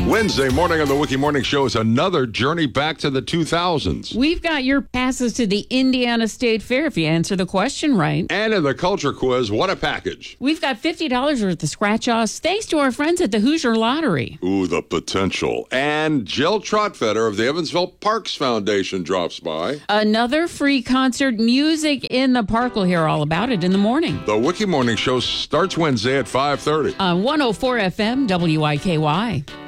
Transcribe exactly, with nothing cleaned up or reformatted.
Wednesday morning on the Wiki Morning Show is another journey back to the two thousands. We've got your passes to the Indiana State Fair if you answer the question right. And in the culture quiz, what a package. We've got fifty dollars worth of scratch-offs thanks to our friends at the Hoosier Lottery. Ooh, the potential. And Jill Trotfetter of the Evansville Parks Foundation drops by. Another free concert, Music in the Park. We'll hear all about it in the morning. The Wiki Morning Show starts Wednesday at five thirty. On one oh four F M W I K Y.